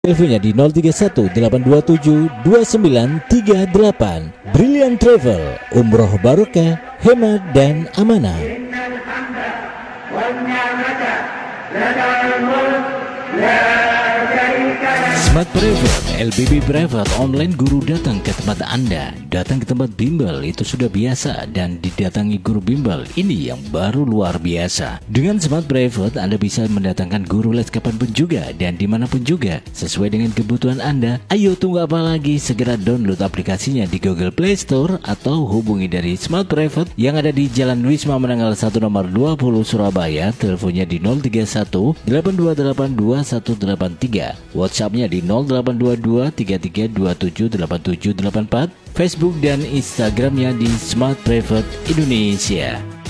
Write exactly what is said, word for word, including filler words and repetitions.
Teleponnya di nol tiga satu delapan dua tujuh dua sembilan tiga delapan. Brilliant Travel, umroh barokah, hemat dan amanah. Smart Private, L B B Private Online Guru datang ke tempat Anda. Datang ke tempat bimbel itu sudah biasa, dan didatangi guru bimbel ini yang baru luar biasa. Dengan Smart Private Anda bisa mendatangkan guru les kapanpun juga dan dimanapun juga sesuai dengan kebutuhan Anda. Ayo tunggu apa lagi, segera download aplikasinya di Google Play Store atau hubungi dari Smart Private yang ada di Jalan Wisma Menanggal satu nomor dua puluh Surabaya. Teleponnya di nol tiga satu delapan dua delapan dua satu delapan tiga. WhatsAppnya di nol delapan dua dua tiga tiga dua tujuh delapan tujuh delapan empat. Facebook dan Instagramnya di Smart Private Indonesia.